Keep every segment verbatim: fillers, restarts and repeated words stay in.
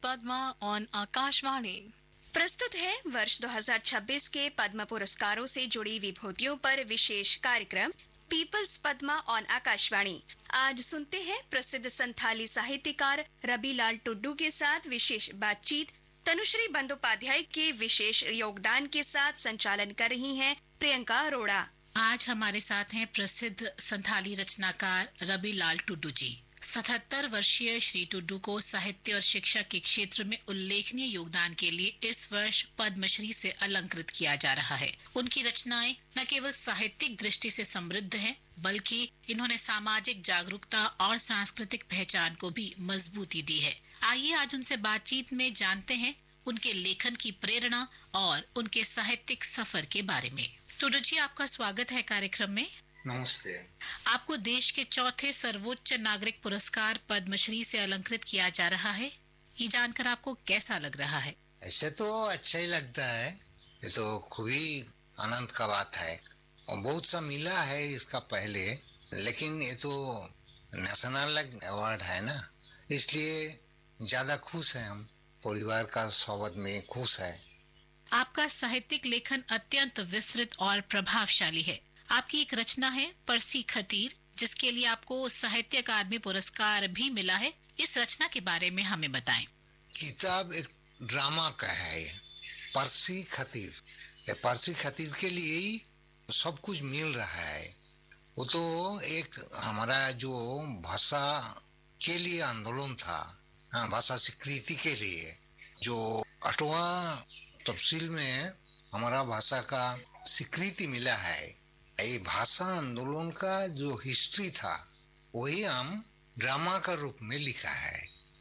Padma on Akashvani। प्रस्तुत है वर्ष दो हज़ार छब्बीस के पद्म पुरस्कारों से जुड़ी विभूतियों पर विशेष कार्यक्रम पीपल्स पद्मा ऑन आकाशवाणी। आज सुनते हैं प्रसिद्ध संथाली साहित्यकार रबीलाल टुड्डू के साथ विशेष बातचीत। तनुश्री बंदोपाध्याय के विशेष योगदान के साथ संचालन कर रही हैं प्रियंका अरोड़ा। आज हमारे साथ हैं प्रसिद्ध संथाली रचनाकार रबीलाल टुड्डू जी। सतहत्तर वर्षीय श्री टुड्डू को साहित्य और शिक्षा के क्षेत्र में उल्लेखनीय योगदान के लिए इस वर्ष पद्मश्री से अलंकृत किया जा रहा है। उनकी रचनाएं न केवल साहित्यिक दृष्टि से समृद्ध हैं, बल्कि इन्होंने सामाजिक जागरूकता और सांस्कृतिक पहचान को भी मजबूती दी है। आइए आज उनसे बातचीत में जानते हैं उनके लेखन की प्रेरणा और उनके साहित्यिक सफर के बारे में। टुड्डू जी, आपका स्वागत है कार्यक्रम में। नमस्ते। आपको देश के चौथे सर्वोच्च नागरिक पुरस्कार पद्मश्री से अलंकृत किया जा रहा है। ये जानकर आपको कैसा लग रहा है? ऐसे तो अच्छा ही लगता है, ये तो खूब ही आनंद का बात है और बहुत सा मिला है इसका पहले, लेकिन ये तो नेशनल अवार्ड है ना, इसलिए ज्यादा खुश है हम। परिवार का स्वागत में खुश है। आपका साहित्यिक लेखन अत्यंत विस्तृत और प्रभावशाली है। आपकी एक रचना है परसी खतीर, जिसके लिए आपको साहित्य अकादमी पुरस्कार भी मिला है। इस रचना के बारे में हमें बताएं। किताब एक ड्रामा का है, परसी खतीर। ये परसी खतीर के लिए ही सब कुछ मिल रहा है। वो तो एक हमारा जो भाषा के लिए आंदोलन था, हाँ, भाषा स्वीकृति के लिए, जो आठवां तफसील में हमारा भाषा का स्वीकृति मिला है। ये भाषा आंदोलन का जो हिस्ट्री था वही हम ड्रामा का रूप में लिखा है।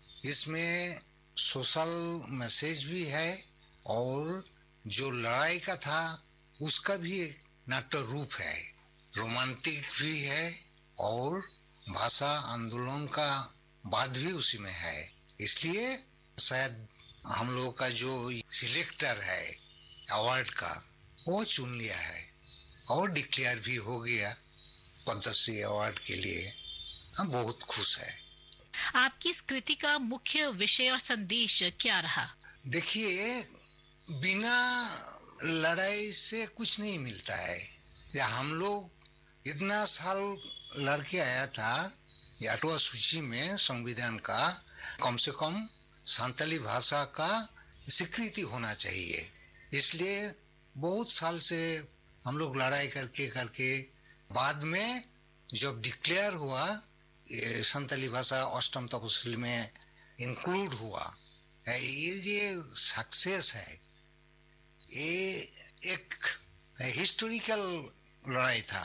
इसमें सोशल मैसेज भी है और जो लड़ाई का था उसका भी एक नाट्य रूप है, रोमांटिक भी है और भाषा आंदोलन का बात भी उसी में है। इसलिए शायद हम लोगों का जो सिलेक्टर है अवार्ड का, वो चुन लिया है और डिक्लेयर भी हो गया पद्मश्री अवार्ड के लिए। हम बहुत खुश है। आपकी इस कृति का मुख्य विषय और संदेश क्या रहा? देखिए, बिना लड़ाई से कुछ नहीं मिलता है। या हम लोग इतना साल लड़के आया था, ये आठवां सूची में संविधान का कम से कम संथाली भाषा का स्वीकृति होना चाहिए। इसलिए बहुत साल से हम लोग लड़ाई करके करके बाद में जब डिक्लेयर हुआ, ये संथाली भाषा अष्टम तपसील में इंक्लूड हुआ, ये ये सक्सेस है। ये एक हिस्टोरिकल लड़ाई था।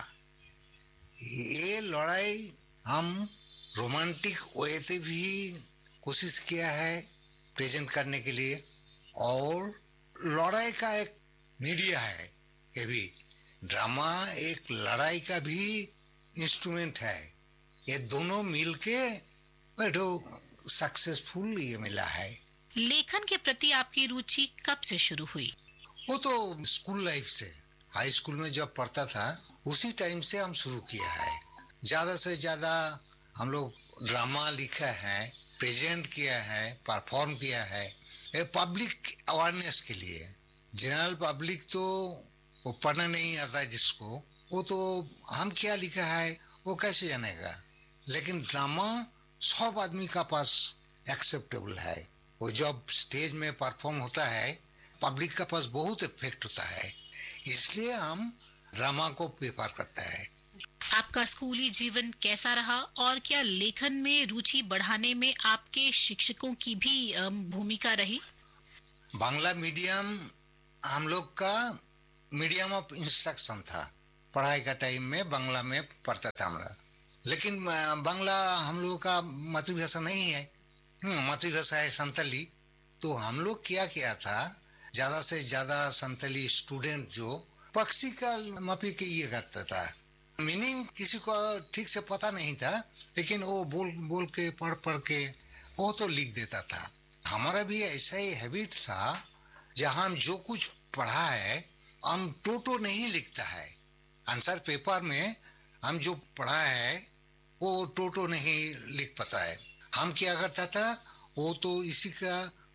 ये लड़ाई हम रोमांटिक वे से भी कोशिश किया है प्रेजेंट करने के लिए, और लड़ाई का एक मीडिया है। ये भी ड्रामा एक लड़ाई का भी इंस्ट्रूमेंट है। ये दोनों मिलके बैठो सक्सेसफुल ये मिला है। लेखन के प्रति आपकी रुचि कब से शुरू हुई? वो तो स्कूल लाइफ से, हाई स्कूल में जब पढ़ता था उसी टाइम से हम शुरू किया है। ज्यादा से ज्यादा हम लोग ड्रामा लिखा है, प्रेजेंट किया है, परफॉर्म किया है, ये पब्लिक अवेयरनेस के लिए। जनरल पब्लिक तो वो पढ़ना नहीं आता जिसको, वो तो हम क्या लिखा है वो कैसे जानेगा। लेकिन ड्रामा सब आदमी का पास एक्सेप्टेबल है। वो जब स्टेज में परफॉर्म होता है पब्लिक का पास बहुत इफेक्ट होता है, इसलिए हम ड्रामा को प्रेफर करता है। आपका स्कूली जीवन कैसा रहा और क्या लेखन में रुचि बढ़ाने में आपके शिक्षकों की भी भूमिका रही? बांग्ला मीडियम हम लोग का मीडियम ऑफ इंस्ट्रक्शन था। पढ़ाई का टाइम में बांग्ला में पढ़ता था हमारा, लेकिन बांग्ला हम लोगों का मातृभाषा नहीं है। मातृभाषा है संथाली। तो हम लोग क्या किया था, ज्यादा से ज्यादा संथाली स्टूडेंट जो पक्षी का मापी के ये करता था। मीनिंग किसी को ठीक से पता नहीं था, लेकिन वो बोल बोल के पढ़ पढ़ के वो तो लिख देता था। हमारा भी ऐसा ही हैबिट था, जहाँ हम जो कुछ पढ़ा है हम टोटो नहीं लिखता है। आंसर पेपर में हम जो पढ़ा है वो टोटो नहीं लिख पाता है। हम क्या करता था, वो तो इसी का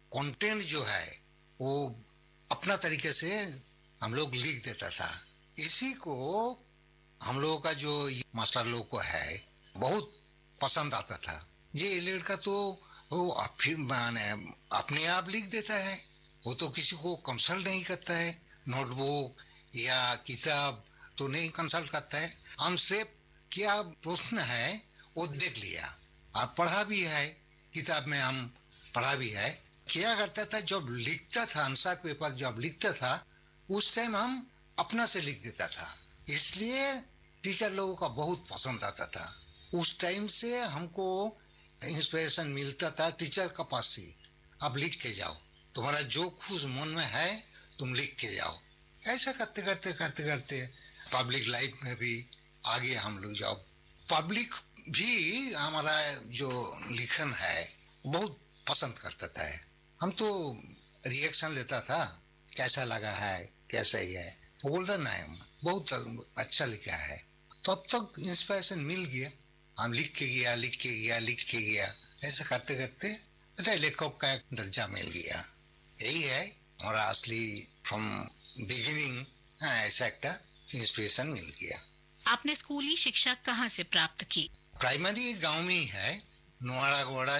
कंटेंट जो है वो अपना तरीके से हम लोग लिख देता था। इसी को हम लोगों का जो मास्टर लोग को है बहुत पसंद आता था। ये लड़का तो वो अपने आप लिख देता है, वो तो किसी को कंसल्ट नहीं करता है, नोटबुक या किताब तो नहीं कंसल्ट करता है। हमसे क्या प्रश्न है वो देख लिया और पढ़ा भी है, किताब में हम पढ़ा भी है। क्या करता था, जब लिखता था आंसर पेपर जब लिखता था उस टाइम हम अपना से लिख देता था, इसलिए टीचर लोगों का बहुत पसंद आता था। उस टाइम से हमको इंस्पिरेशन मिलता था टीचर का पास से, अब लिख के जाओ, तुम्हारा जो खुश मन में है तुम लिख के जाओ। ऐसा करते करते करते करते पब्लिक लाइफ में भी आगे हम लोग जाओ। पब्लिक भी हमारा जो लिखन है बहुत पसंद करता था। हम तो रिएक्शन लेता था, कैसा लगा है, कैसा ही है, वो बोलता नहीं बहुत अच्छा लिखा है। तब तक इंस्पिरेशन मिल गया, हम लिख के गया लिख के गया लिख के गया ऐसा करते करते लेखक का एक दर्जा मिल गया। यही है हमारा असली फ्रॉम बिगिनिंग, ऐसा एक इंस्पिरेशन मिल गया। आपने स्कूली शिक्षा कहाँ से प्राप्त की? प्राइमरी गांव में ही है, नोआड़ागोड़ा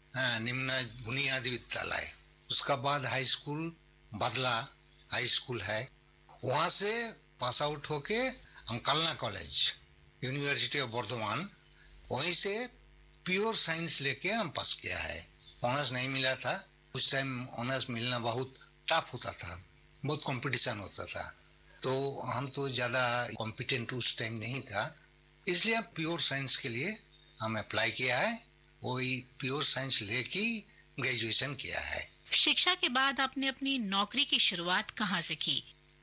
निम्न बुनियादी विद्यालय। उसका बाद हाई स्कूल बदला हाई स्कूल है, वहां से पास आउट होके हम कलना कॉलेज यूनिवर्सिटी ऑफ बर्धमान, वहीं से प्योर साइंस लेके हम पास किया है। ऑनर्स नहीं मिला था उस टाइम, ऑनर्स मिलना बहुत टफ होता था, बहुत कंपटीशन होता था, तो हम तो ज्यादा कॉम्पिटेंट उस टाइम नहीं था, इसलिए प्योर साइंस के लिए हम अप्लाई किया है। वही प्योर साइंस लेके ग्रेजुएशन किया है। शिक्षा के बाद आपने अपनी नौकरी की शुरुआत कहाँ से की?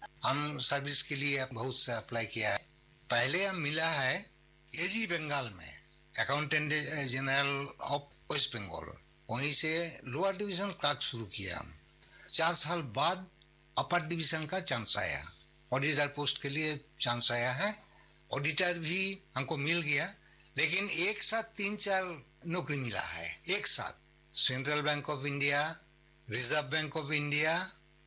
हम सर्विस के लिए बहुत से अप्लाई किया है। पहले हम मिला है एजी बंगाल में, accountant general of waste Bengal, वहीं से लोअर डिवीजन क्लर्क शुरू किया हम। चार साल बाद अपर डिवीजन का चांस आया, ऑडिटर पोस्ट के लिए चांस आया है, ऑडिटर भी हमको मिल गया, लेकिन एक साथ तीन चार नौकरी मिला है एक साथ। Central bank of India, reserve bank of India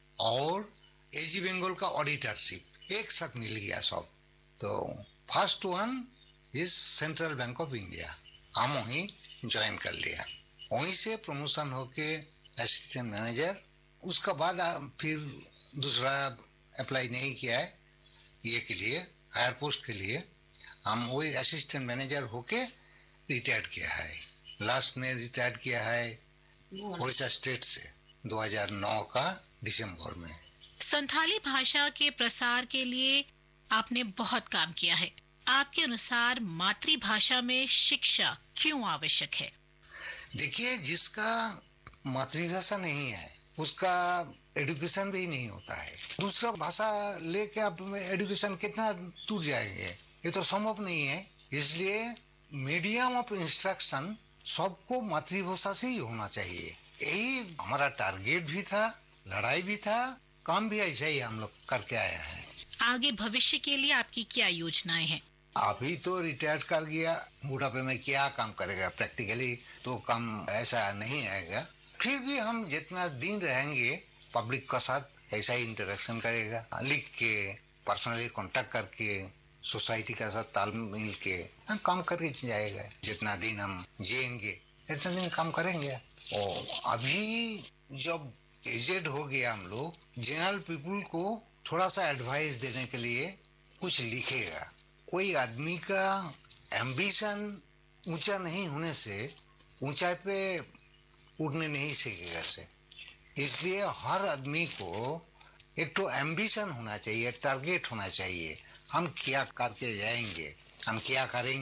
और एजी बंगाल का ऑडिटरशिप एक साथ मिल गया सब। तो first one is central bank of India, हम वहीं ज्वाइन कर लिया, वहीं से प्रमोशन होके असिस्टेंट मैनेजर। उसका बाद फिर दूसरा अप्लाई नहीं किया है ये के लिए, हायर पोस्ट के लिए। हम वही असिस्टेंट मैनेजर होके रिटायर्ड किया है, लास्ट में रिटायर्ड किया है ओडिशा स्टेट से दो हज़ार नौ का दिसंबर में। संथाली भाषा के प्रसार के लिए आपने बहुत काम किया है। आपके अनुसार मातृभाषा में शिक्षा क्यों आवश्यक है? देखिए, जिसका मातृभाषा नहीं है उसका एजुकेशन भी नहीं होता है। दूसरा भाषा लेके आप एजुकेशन कितना दूर जाएंगे, ये तो संभव नहीं है। इसलिए मीडियम ऑफ इंस्ट्रक्शन सबको मातृभाषा से ही होना चाहिए। यही हमारा टारगेट भी था, लड़ाई भी था, काम भी ऐसा ही हम लोग करके आया है। आगे भविष्य के लिए आपकी क्या योजनाएं हैं? अभी तो रिटायर कर गया, बुढ़ापे में क्या काम करेगा, प्रैक्टिकली तो काम ऐसा नहीं आएगा। फिर भी हम जितना दिन रहेंगे पब्लिक का साथ ऐसा ही इंटरेक्शन करेगा, लिख के पर्सनली कांटेक्ट करके सोसाइटी के साथ तालमेल के हम काम करके जाएगा। जितना दिन हम जिएंगे इतना दिन काम करेंगे। और अभी जब एजेड हो गया हम लोग, जनरल पीपुल को थोड़ा सा एडवाइस देने के लिए कुछ लिखेगा। कोई आदमी का एम्बिशन ऊंचा नहीं होने से ऊंचाई पे उड़ने नहीं सीखेगा से। इसलिए हर आदमी को एक तो एम्बिशन होना चाहिए, टारगेट होना चाहिए, हम क्या करके जाएंगे, हम क्या करेंगे।